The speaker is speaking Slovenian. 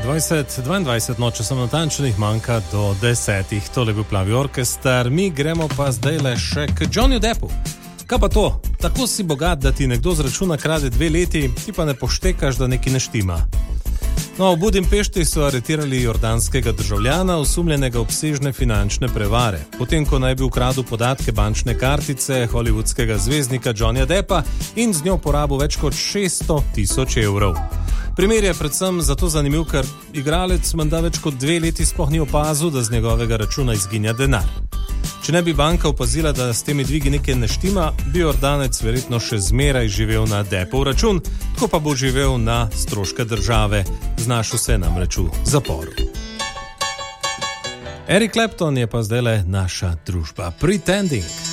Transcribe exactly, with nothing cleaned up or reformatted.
dvajset dvaindvajset, no, če sem natančnih, manjka do desetih. Tole je bil Plavi orkester, mi gremo pa zdaj le še k Johnnyju Deppu. Kaj pa to? Tako si bogat, da ti nekdo zračuna krade dve leti, ti pa ne poštekaš, da neki ne štima. No, v Budimpešti so aretirali jordanskega državljana, osumljenega obsežne finančne prevare. Potem, ko naj bi ukradel podatke bančne kartice hollywoodskega zvezdnika Johnnyja Deppa in z njo porabil več kot šeststo tisoč evrov. Primer je predvsem zato zanimiv, ker igralec menda več kot dve leti sploh ni opazil, da z njegovega računa izginja denar. Če ne bi banka opazila, da s temi dvigi nekaj ne štima, bi Jordanec verjetno še zmeraj živel na Deppov račun, tako pa bo živel na stroške države. Znašel se namreč v zaporu. Eric Clapton je pa zdajle naša družba. Pretending.